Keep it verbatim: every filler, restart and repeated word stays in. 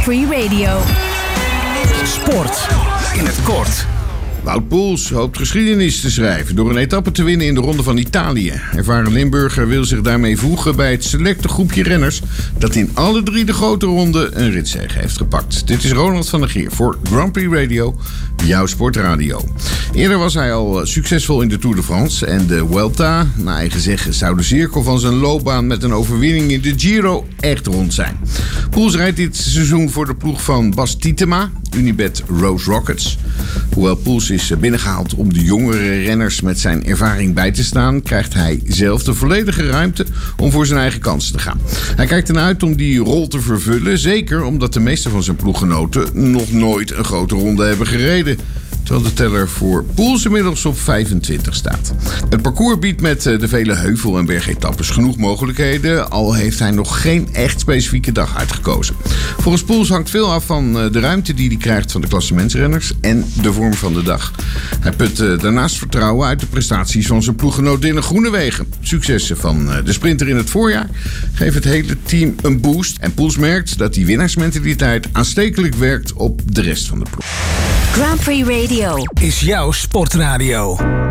Grand Prix Radio. Sport in het kort. Wout Poels hoopt geschiedenis te schrijven door een etappe te winnen in de Ronde van Italië. Ervaren Limburger wil zich daarmee voegen bij het selecte groepje renners dat in alle drie de grote ronden een ritzege heeft gepakt. Dit is Ronald van der Geer voor Grand Prix Radio, jouw sportradio. Eerder was hij al succesvol in de Tour de France en de Vuelta. Naar eigen zeggen zou de cirkel van zijn loopbaan met een overwinning in de Giro echt rond zijn. Poels rijdt dit seizoen voor de ploeg van Bas Tietema, Unibet Rose Rockets. Hoewel Poels is binnengehaald om de jongere renners met zijn ervaring bij te staan, krijgt hij zelf de volledige ruimte om voor zijn eigen kansen te gaan. Hij kijkt ernaar uit om die rol te vervullen, zeker omdat de meeste van zijn ploeggenoten nog nooit een grote ronde hebben gereden. Terwijl de teller voor Poels inmiddels op vijfentwintig staat. Het parcours biedt met de vele heuvel- en bergetappes genoeg mogelijkheden, al heeft hij nog geen echt specifieke dag uitgekozen. Volgens Poels hangt veel af van de ruimte die hij krijgt van de klassementsrenners en de vorm van de dag. Hij put daarnaast vertrouwen uit de prestaties van zijn ploeggenoot Dylan Groenewegen. Successen van de sprinter in het voorjaar geven het hele team een boost. En Poels merkt dat die winnaarsmentaliteit aanstekelijk werkt op de rest van de ploeg. Grand Prix Radio Is jouw sportradio.